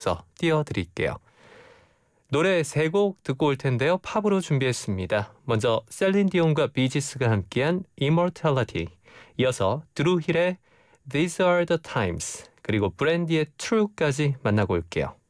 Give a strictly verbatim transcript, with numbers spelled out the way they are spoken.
띄워드릴게요. 노래 세 곡 듣고 올 텐데요. 팝으로 준비했습니다. 먼저 셀린 디온과 비지스가 함께한 Immortality, 이어서 드루 힐의 These Are The Times, 그리고 브랜디의 True까지 만나고 올게요.